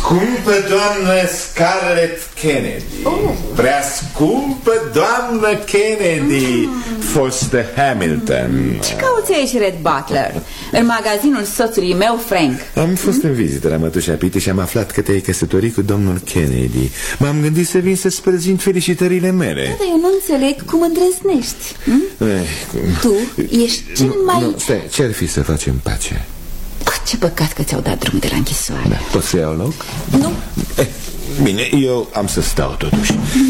Scumpă doamnă Scarlett Kennedy, prea scumpă doamnă Kennedy, fostă Hamilton. Ce cauți aici, Red Butler? În magazinul soțului meu, Frank. Am fost în vizită la mătușa Pete și am aflat că te-ai căsătorit cu domnul Kennedy. M-am gândit să vin să-ți prezint felicitările mele. Dar eu nu înțeleg cum îndrăznești. Tu ești cel mai... Nu, stai, ce-ar fi să facem pace? Ce păcat că ți-au dat drumul de la închisoare. Da, pot să iau loc? Nu. Bine, eu am să stau totuși.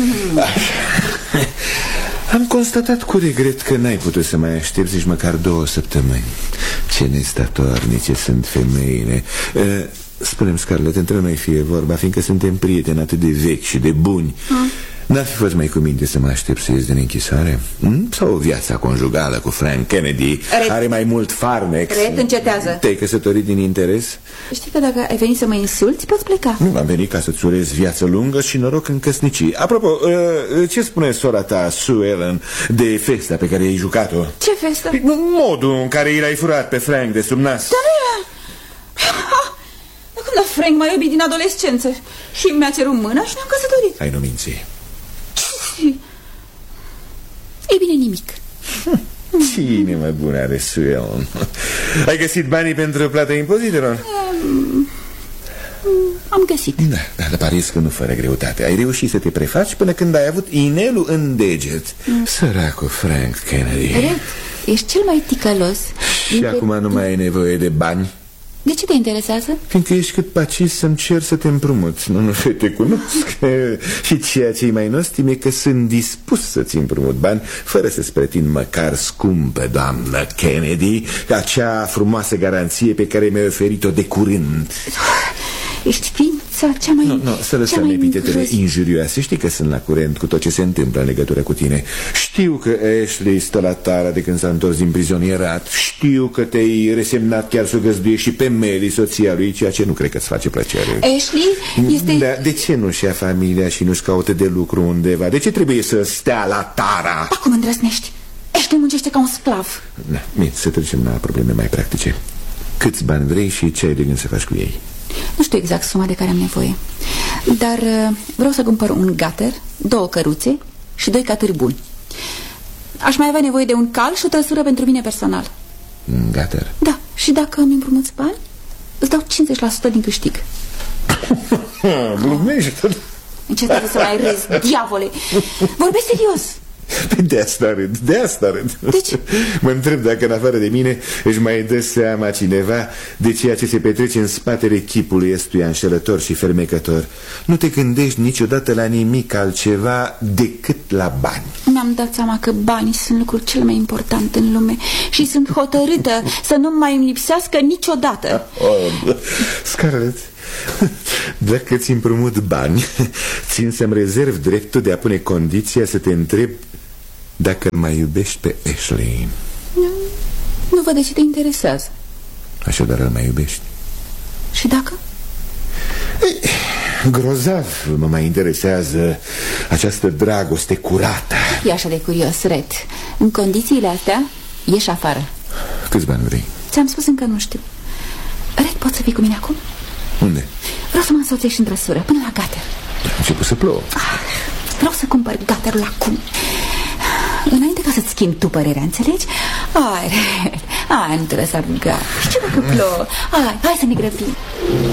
Am constatat cu regret că n-ai putut să mai aștepți nici măcar 2 săptămâni. Ce nestatornice sunt femeile. Spune-mi, Scarlett, între noi fie vorba, fiindcă suntem prieteni atât de vechi și de buni. N-ar fi fost mai cu minte să mă aștept să ies din închisoare? Sau viața conjugală cu Frank Kennedy are mai mult farmec? Red, încetează. Te-ai căsătorit din interes? Știi că dacă ai venit să mă insulți, poți pleca. Nu, am venit ca să-ți urez viață lungă și noroc în căsnicii. Apropo, ce spune sora ta, Sue Ellen, de festa pe care ai jucat-o? Ce festă? Modul în care i l-ai furat pe Frank de sub nas. Dar nu era... Când a Frank m-a iubit din adolescență și mi-a cerut mâna și ne-am căsătorit. Ai nu minți. Ei bine, nimic. Cine mai bună are Sue Ellen? Ai găsit banii pentru plata impozitelor? Am găsit. Da, dar pariez că nu fără greutate. Ai reușit să te prefaci până când ai avut inelul în deget. Săracul Frank Kennedy. Red, ești cel mai ticălos. Și acum nu mai ai nevoie de bani? De ce te interesează? Fiindcă ești cât pacis să-mi cer să te împrumuți. Nu te cunosc. Și ceea ce-i mai nostim e că sunt dispus să-ți împrumut bani, fără să-ți pretind măcar scumpă, doamnă Kennedy, acea frumoasă garanție pe care mi-ai oferit-o de curând. Ești ființa cea mai... Nu, să lăsăm epitetele injurioase. Știi că sunt la curent cu tot ce se întâmplă în legătură cu tine. Știu că Ashley stă la tara de când s-a întors din prizonierat. Știu că te-ai resemnat chiar să o găzduiești și pe Mary, soția lui, ceea ce nu cred că îți face plăcere. Ashley este... Da, de ce nu-și ia familia și nu-și caută de lucru undeva? De ce trebuie să stea la tara? Acum îndrăznești. Ashley muncește ca un sclav. Da, bine, să trecem la probleme mai practice. Câți bani vrei și ce ai de gând să faci cu ei? Nu știu exact suma de care am nevoie, dar vreau să cumpăr un gater, 2 căruțe și 2 caturi buni. Aș mai avea nevoie de un cal și o trăsură pentru mine personal. Un gater? Da, și dacă îmi împrumuți bani, îți dau 50% din câștig. Glumești? Încetează să mai râzi, diavole. Vorbesc serios. De asta râd, de asta râd. De ce? Mă întreb dacă în afară de mine își mai dă seama cineva de ceea ce se petrece în spatele chipului ăstuia înșelător și fermecător. Nu te gândești niciodată la nimic altceva decât la bani. Mi-am dat seama că banii sunt lucrul cel mai important în lume și sunt hotărâtă să nu mai îmi lipsească niciodată. Scarlett, dacă îți împrumut bani, țin să-mi rezerv dreptul de a pune condiția să te întreb dacă îl mai iubești pe Ashley. Nu văd de ce te interesează. Așadar îl mai iubești? Și dacă? Grozav mă mai interesează această dragoste curată. E așa de curios, Red. În condițiile astea, ieși afară. Câți bani vrei? Ți-am spus, încă nu știu. Red, poți să fii cu mine acum? Unde? Vreau să mă însoțești în trăsură, până la gater. A început să plouă. Vreau să cumpăr gaterul acum, înainte ca să-ți schimbi tu părerea, înțelegi? Hai, nu te lăsa rugat. Și ce dacă plouă? Hai să ne grăbim.